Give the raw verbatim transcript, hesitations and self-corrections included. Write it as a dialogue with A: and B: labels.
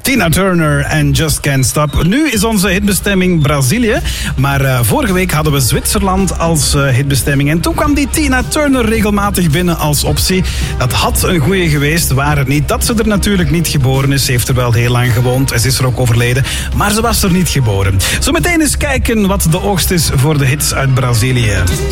A: Tina Turner en Just Can't Stop. Nu is onze hitbestemming Brazilië. Maar uh, vorige week hadden we Zwitserland als uh, hitbestemming. En toen kwam die Tina Turner regelmatig binnen als optie. Dat had een goeie geweest, waar het niet. Dat ze er natuurlijk niet geboren is. Ze heeft er wel heel lang gewoond. Ze is er ook overleden. Maar ze was er niet geboren. Zometeen eens kijken wat de oogst is voor de hits uit Brazilië.